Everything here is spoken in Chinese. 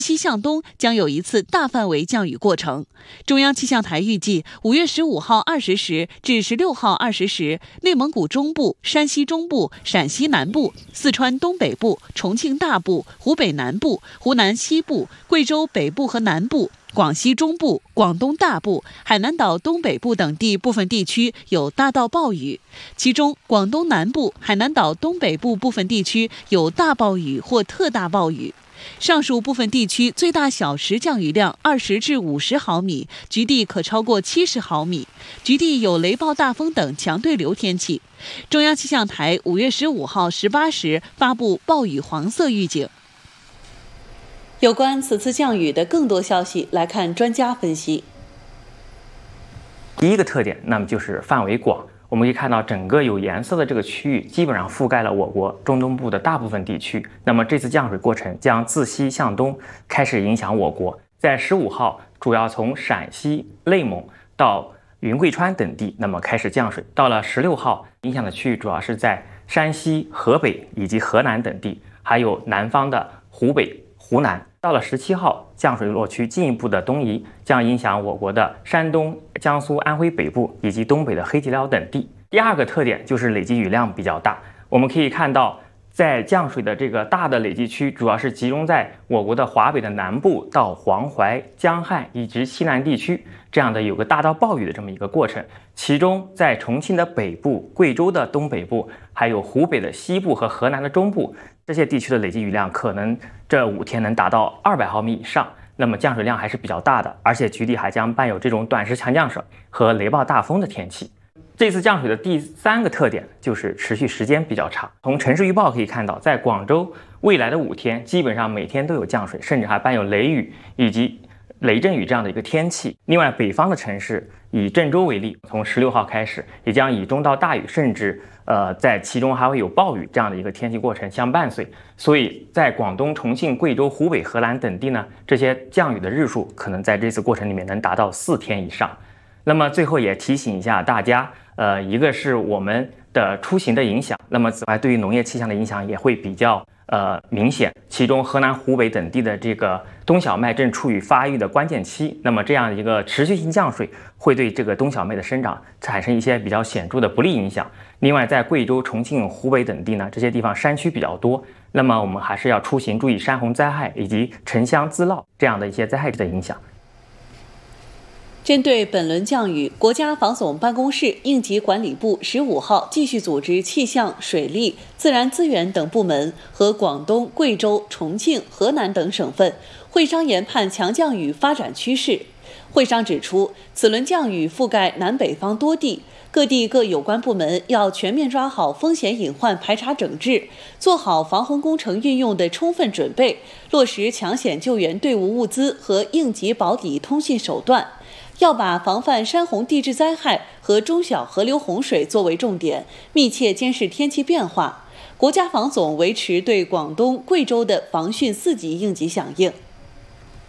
西向东将有一次大范围降雨过程。中央气象台预计5月15号20时至16号20时，内蒙古中部、山西中部、陕西南部、四川东北部、重庆大部、湖北南部、湖南西部、贵州北部和南部、广西中部、广东大部、海南岛东北部等地部分地区有大到暴雨，其中广东南部、海南岛东北部部分地区有大暴雨或特大暴雨。上述部分地区最大小时降雨量20至50毫米，局地可超过70毫米，局地有雷暴大风等强对流天气。中央气象台5月15号18时发布暴雨黄色预警。有关此次降雨的更多消息，来看专家分析。 第一个特点，那么就是范围广。我们可以看到，整个有颜色的这个区域基本上覆盖了我国中东部的大部分地区。那么这次降水过程将自西向东开始影响我国，在15号主要从陕西、内蒙到云贵川等地，那么开始降水。到了16号，影响的区域主要是在山西、河北以及河南等地，还有南方的湖北、湖南。到了17号，降水落区进一步的东移，将影响我国的山东、江苏、安徽北部以及东北的黑吉辽等地。第二个特点就是累积雨量比较大，我们可以看到，在降水的这个大的累积区，主要是集中在我国的华北的南部到黄淮、江汉以及西南地区，这样的有个大到暴雨的这么一个过程。其中在重庆的北部、贵州的东北部，还有湖北的西部和河南的中部，这些地区的累积雨量可能这5天能达到200毫米以上，那么降水量还是比较大的，而且局地还将伴有这种短时强降水和雷暴大风的天气。这次降水的第3个特点就是持续时间比较长。从城市预报可以看到，在广州未来的5天，基本上每天都有降水，甚至还伴有雷雨以及雷阵雨这样的一个天气。另外，北方的城市以郑州为例，从16号开始，也将以中到大雨，甚至在其中还会有暴雨这样的一个天气过程相伴随。所以在广东、重庆、贵州、湖北、河南等地呢，这些降雨的日数可能在这次过程里面能达到4天以上。那么最后也提醒一下大家，一个是我们的出行的影响，那么此外对于农业气象的影响也会比较明显。其中河南、湖北等地的这个冬小麦正处于发育的关键期，那么这样一个持续性降水会对这个冬小麦的生长产生一些比较显著的不利影响。另外，在贵州、重庆、湖北等地呢，这些地方山区比较多，那么我们还是要出行注意山洪灾害以及城乡自涝这样的一些灾害的影响。 针对本轮降雨，国家防总办公室应急管理部15号继续组织气象、水利、自然资源等部门和广东、贵州、重庆、河南等省份会商研判强降雨发展趋势。会商指出，此轮降雨覆盖南北方多地，各地各有关部门要全面抓好风险隐患排查整治，做好防洪工程运用的充分准备，落实抢险救援队伍物资和应急保底通信手段。要把防范山洪地质灾害和中小河流洪水作为重点，密切监视天气变化。国家防总维持对广东、贵州的防汛4级应急响应。